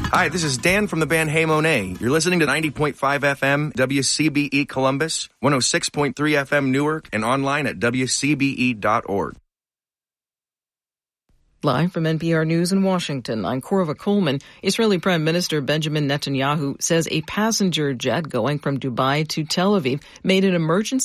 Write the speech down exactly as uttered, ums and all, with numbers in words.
Hi, this is Dan from the band Hey Monet. You're listening to ninety point five F M W C B E Columbus, one oh six point three F M Newark, and online at W C B E dot org. Live from N P R News in Washington, I'm Korva Coleman. Israeli Prime Minister Benjamin Netanyahu says a passenger jet going from Dubai to Tel Aviv made an emergency